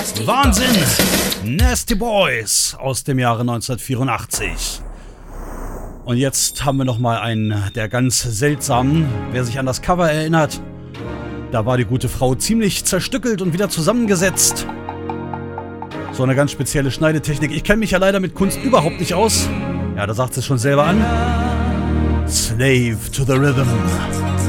Wahnsinn! Nasty Boys aus dem Jahre 1984. Und jetzt haben wir nochmal einen der ganz seltsamen. Wer sich an das Cover erinnert, da war die gute Frau ziemlich zerstückelt und wieder zusammengesetzt. So eine ganz spezielle Schneidetechnik. Ich kenne mich ja leider mit Kunst überhaupt nicht aus. Ja, da sagt sie es schon selber an. Slave to the Rhythm.